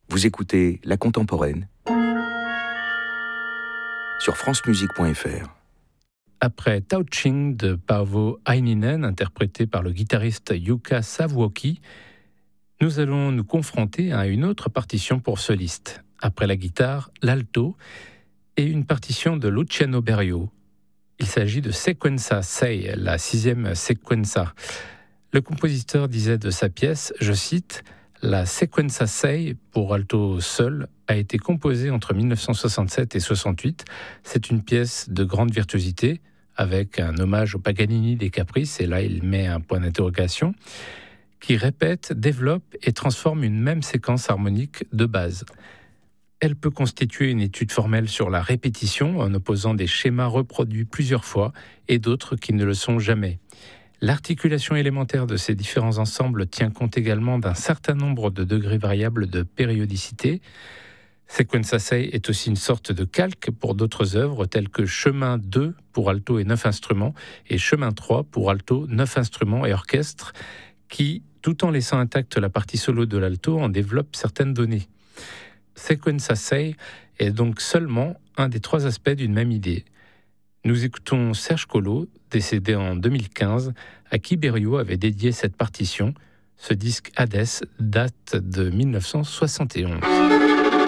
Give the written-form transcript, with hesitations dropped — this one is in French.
Vous écoutez La Contemporaine sur francemusique.fr. Après Touching de Paavo Aininen, interprété par le guitariste Jukka Savoki, nous allons nous confronter à une autre partition pour soliste. Après la guitare, l'alto et une partition de Luciano Berio. Il s'agit de Sequenza 6, la 6e sequenza. Le compositeur disait de sa pièce, je cite, « La Sequenza 6 pour alto seul a été composée entre 1967 et 68. C'est une pièce de grande virtuosité, avec un hommage au Paganini des Caprices, et là il met un point d'interrogation, qui répète, développe et transforme une même séquence harmonique de base. Elle peut constituer une étude formelle sur la répétition en opposant des schémas reproduits plusieurs fois et d'autres qui ne le sont jamais. L'articulation élémentaire de ces différents ensembles tient compte également d'un certain nombre de degrés variables de périodicité. Sequenza 6 est aussi une sorte de calque pour d'autres œuvres telles que Chemin 2 pour alto et 9 instruments et Chemin 3 pour alto, 9 instruments et orchestre qui, tout en laissant intacte la partie solo de l'alto, en développe certaines données. Sequenza 6 est donc seulement un des 3 aspects d'une même idée. Nous écoutons Serge Collot, décédé en 2015, à qui Berio avait dédié cette partition. Ce disque Hadès date de 1971.